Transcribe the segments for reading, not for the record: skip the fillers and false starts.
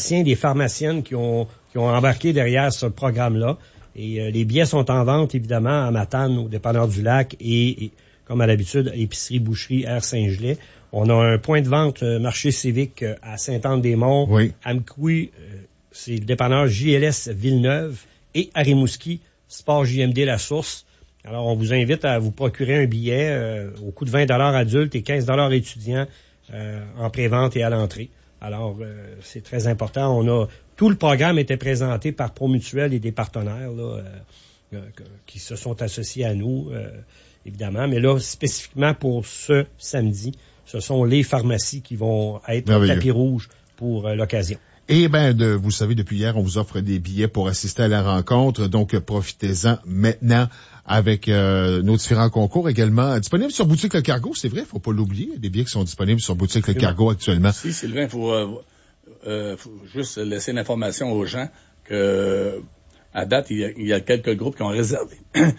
pharmaciens, des pharmaciennes qui ont embarqué derrière ce programme-là. Et les billets sont en vente, évidemment, à Matane, au dépanneur du Lac et comme à l'habitude, épicerie, boucherie, Air Saint-Gelais. On a un point de vente marché civique à Sainte-Anne-des-Monts, oui. à Mkoui, c'est le dépanneur JLS Villeneuve et à Rimouski, Sport JMD La Source. Alors, on vous invite à vous procurer un billet au coût de 20 $ adultes et 15 $ étudiants en pré-vente et à l'entrée. Alors, c'est très important. Tout le programme était présenté par Promutuel et des partenaires là, qui se sont associés à nous, évidemment. Mais là, spécifiquement pour ce samedi, ce sont les pharmacies qui vont être au tapis rouge pour l'occasion. Et vous savez, depuis hier, on vous offre des billets pour assister à la rencontre. Donc, profitez-en maintenant avec nos différents concours également. Disponibles sur Boutique Le Cargo, c'est vrai, faut pas l'oublier. Des billets qui sont disponibles sur Boutique Le Cargo actuellement. Si, Sylvain, faut juste laisser l'information aux gens que à date, il y a quelques groupes qui ont réservé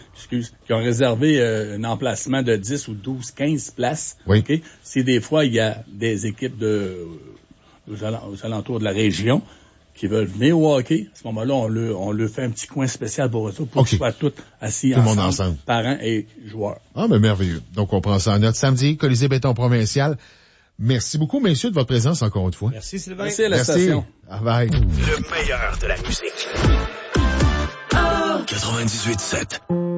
un emplacement de 10 ou 12, 15 places. Oui. Okay? Si des fois, il y a des équipes aux alentours de la région qui veulent venir au hockey, à ce moment-là, on leur fait un petit coin spécial pour eux pour qu'ils soient tous assis ensemble, parents et joueurs. Ah, mais merveilleux. Donc, on prend ça en note. Samedi, Colisée Béton Provincial. Merci beaucoup, messieurs, de votre présence encore une fois. Merci, Sylvain. Merci à la station. Bye. Le meilleur de la musique. 98.7.